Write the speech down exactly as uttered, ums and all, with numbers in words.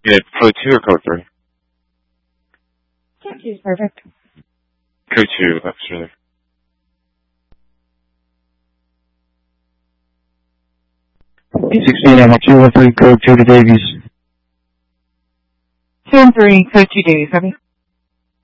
Yeah, code two or code three? Code two is perfect. Code two, actually. sixteen, I'm two one three, code two to Davies. two one three, code two Davies, copy.